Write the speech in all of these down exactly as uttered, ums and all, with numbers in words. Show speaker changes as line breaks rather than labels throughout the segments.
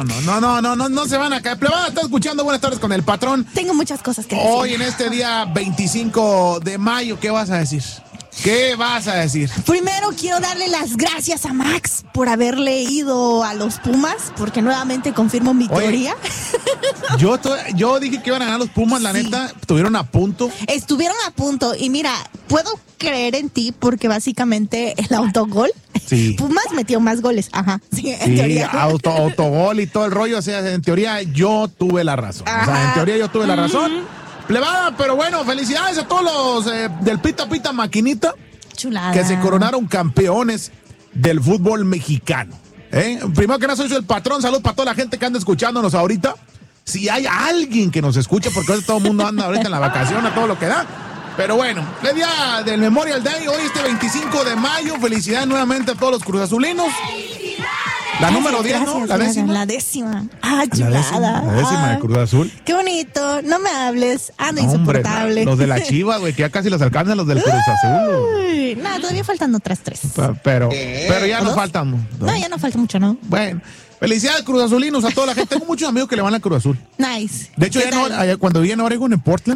no, no, no, no, no, no, no se van a caer. Plebada, está escuchando Buenas Tardes con el Patrón.
Tengo muchas cosas que decir.
Hoy en este día veinticinco de mayo, ¿qué vas a decir? ¿Qué vas a decir?
Primero quiero darle las gracias a Max por haberle ido a los Pumas, porque nuevamente confirmo mi
Oye,
teoría.
Yo, to- yo dije que iban a ganar los Pumas, la
Sí.
neta, estuvieron a punto.
Estuvieron a punto y mira, puedo creer en ti porque básicamente el autogol,
Sí.
Pumas metió más goles, ajá, sí, en
Sí,
teoría.
auto, autogol y todo el rollo, o sea, en teoría yo tuve la razón. O sea, en teoría yo tuve la razón. Plebada, pero bueno, felicidades a todos los eh, del Pita Pita Maquinita
Chulada.
que se coronaron campeones del fútbol mexicano. ¿eh? Primero que nada, soy el Patrón. Salud para toda la gente que anda escuchándonos ahorita. Si hay alguien que nos escuche, porque ahorita todo el mundo anda ahorita en la vacación, a todo lo que da. Pero bueno, el día del Memorial Day, hoy este veinticinco de mayo. Felicidades nuevamente a todos los cruzazulinos. La número diez, ¿no?
Gracias,
La
gracias,
décima.
La décima. Ah,
La
chulada.
décima, la décima de
Ay,
Cruz Azul.
Qué bonito. No me hables. Ando
Hombre,
insoportable.
los de la Chivas, güey, que ya casi los alcanzan los del Cruz Azul.
Uy, no, todavía faltan otras tres.
Pe- Pero, pero ya nos
¿Dos?
faltan. ¿no?
No, ya no falta mucho, ¿no?
Bueno, felicidades Cruz Azulinos a toda la gente. Tengo muchos amigos que le van a Cruz Azul.
Nice.
De hecho,
¿Qué
allá en
tal?
Ore- allá cuando vivía en Oregon, en Portland,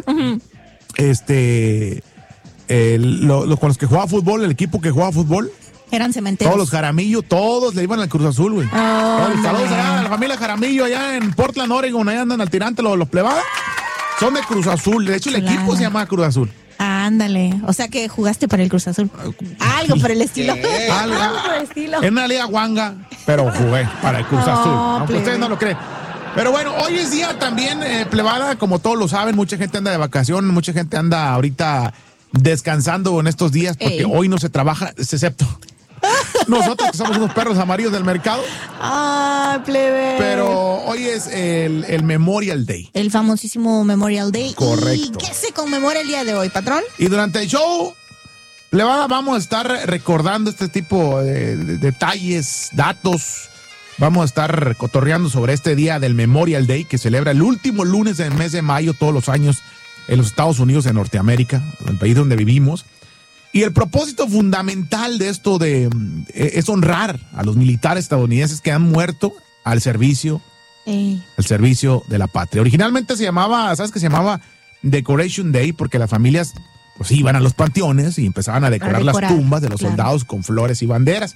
este, el- lo- lo- con los que jugaba fútbol, el equipo que jugaba fútbol,
Eran cementeros.
todos los Jaramillo, todos le iban al Cruz Azul, güey.
Oh,
Todos, saludos
no.
allá a la familia Jaramillo allá en Portland, Oregon, ahí andan al tirante los, los plebadas. Son de Cruz Azul. De hecho, el
Chulada.
equipo se llama Cruz Azul.
Ándale. O sea que jugaste para el Cruz Azul. Algo por el estilo.
Algo,
Algo por el estilo.
En una liga guanga, pero jugué para el Cruz
Oh,
Azul. Aunque
plebe.
ustedes no lo creen. Pero bueno, hoy es día también, eh, plebada, como todos lo saben, mucha gente anda de vacaciones, mucha gente anda ahorita descansando en estos días porque
Ey.
hoy no se trabaja, excepto nosotros que somos unos perros amarillos del mercado.
Ah, plebe.
Pero hoy es el, el Memorial Day.
El famosísimo Memorial Day.
Correcto.
¿Y qué se conmemora el día de hoy, patrón?
Y durante el show, plebada, vamos a estar recordando este tipo de, de detalles, datos. Vamos a estar cotorreando sobre este día del Memorial Day que celebra el último lunes del mes de mayo todos los años en los Estados Unidos, en Norteamérica, el país donde vivimos. Y el propósito fundamental de esto de, eh, es honrar a los militares estadounidenses que han muerto al servicio,
Ey.
al servicio de la patria. Originalmente se llamaba, ¿sabes qué se llamaba? Decoration Day, porque las familias pues iban a los panteones y empezaban a decorar,
decorar,
las tumbas de los
claro.
soldados con flores y banderas.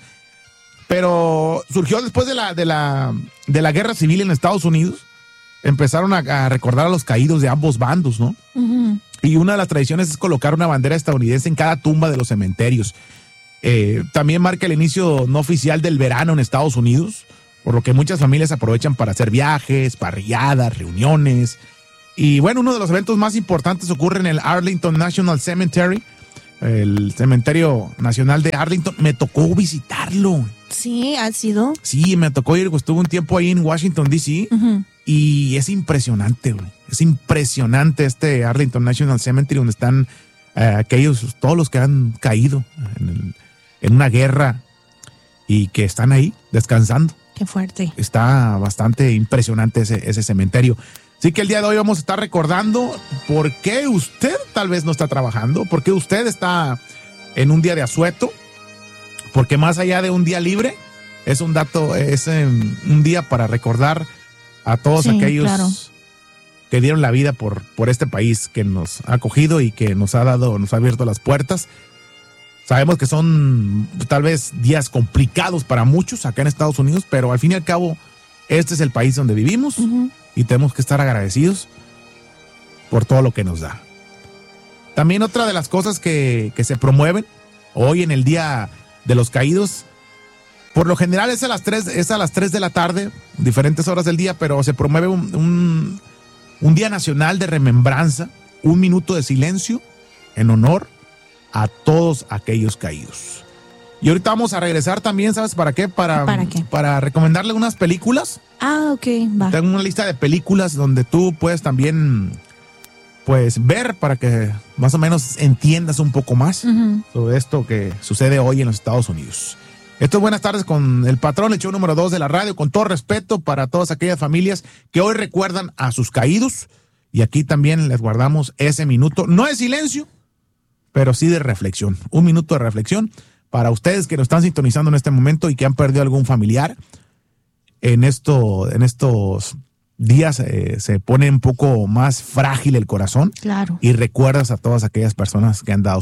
Pero surgió después de la, de la, de la guerra civil en Estados Unidos. Empezaron a, a recordar a los caídos de ambos bandos, ¿no?
Ujú.
Y una de las tradiciones es colocar una bandera estadounidense en cada tumba de los cementerios. Eh, también marca el inicio no oficial del verano en Estados Unidos, por lo que muchas familias aprovechan para hacer viajes, parrilladas, reuniones. Y bueno, uno de los eventos más importantes ocurre en el Arlington National Cemetery, el cementerio nacional de Arlington. Me tocó visitarlo.
Sí, ha sido.
Sí, me tocó ir, pues, estuve un tiempo ahí en Washington, D C,
Ujú.
y es impresionante, güey. Es impresionante este Arlington National Cemetery donde están eh, aquellos, todos los que han caído en, el- en una guerra y que están ahí descansando.
Qué fuerte.
Está bastante impresionante ese, ese cementerio. Así que el día de hoy vamos a estar recordando por qué usted tal vez no está trabajando, por qué usted está en un día de asueto, porque más allá de un día libre, es un dato, es eh, un día para recordar a todos
Sí,
aquellos
claro.
que dieron la vida por, por este país que nos ha acogido y que nos ha dado, nos ha abierto las puertas. Sabemos que son tal vez días complicados para muchos acá en Estados Unidos, pero al fin y al cabo, este es el país donde vivimos
Ujú.
y tenemos que estar agradecidos por todo lo que nos da. También otra de las cosas que, que se promueven hoy en el Día de los Caídos, por lo general es a las tres, es a las tres de la tarde, diferentes horas del día, pero se promueve un, un, un Día Nacional de Remembranza, un minuto de silencio en honor a todos aquellos caídos. Y ahorita vamos a regresar también, ¿sabes para qué? Para,
¿Para qué?
para recomendarle unas películas.
Ah, ok, va.
Tengo una lista de películas donde tú puedes también, pues, ver para que más o menos entiendas un poco más
Ujú.
sobre esto que sucede hoy en los Estados Unidos. Esto es Buenas Tardes con el Patrón, el show número dos de la radio, con todo respeto para todas aquellas familias que hoy recuerdan a sus caídos. Y aquí también les guardamos ese minuto, no de silencio, pero sí de reflexión. Un minuto de reflexión para ustedes que nos están sintonizando en este momento y que han perdido algún familiar. en, esto, en estos días eh, se pone un poco más frágil el corazón.
Claro.
Y recuerdas a todas aquellas personas que han dado